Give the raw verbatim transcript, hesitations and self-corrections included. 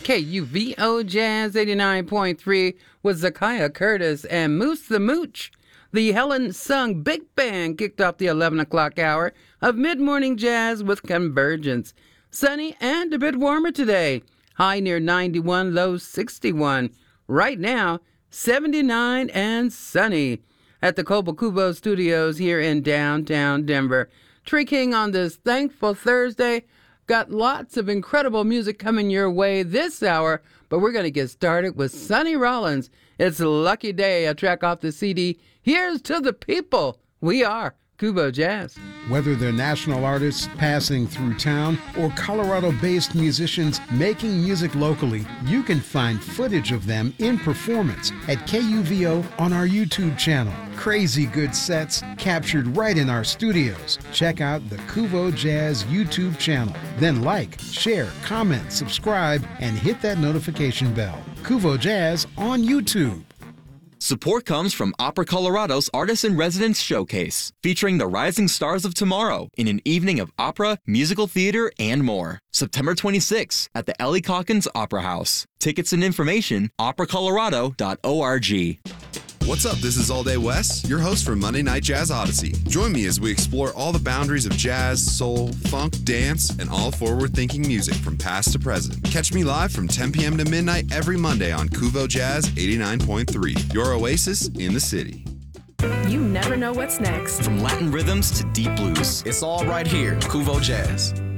K U V O Jazz eighty-nine point three with Zakiah Curtis and Moose the Mooch. The Helen Sung Big Band kicked off the eleven o'clock hour of mid-morning jazz with Convergence. Sunny and a bit warmer today. High near ninety-one, low sixty-one. Right now, seventy-nine and sunny at the Cobalt Kubo Studios here in downtown Denver. Tree King on this thankful Thursday. Got lots of incredible music coming your way this hour, but we're going to get started with Sonny Rollins. It's a lucky day, a track off the C D. Here's to the people. We are Kubo Jazz. Whether they're national artists passing through town or Colorado-based musicians making music locally, you can find footage of them in performance at K U V O on our YouTube channel. Crazy good sets captured right in our studios. Check out the Kubo Jazz YouTube channel. Then like, share, comment, subscribe, and hit that notification bell. Kubo Jazz on YouTube. Support comes from Opera Colorado's Artist in Residence Showcase, featuring the rising stars of tomorrow in an evening of opera, musical theater, and more. September twenty-sixth at the Ellie Calkins Opera House. Tickets and information, opera colorado dot org. What's up? This is All Day Wes, your host for Monday Night Jazz Odyssey. Join me as we explore all the boundaries of jazz, soul, funk, dance, and all forward-thinking music from past to present. Catch me live from ten p.m. to midnight every Monday on Kubo Jazz eighty-nine point three, your oasis in the city. You never know what's next. From Latin rhythms to deep blues, it's all right here, Kubo Jazz.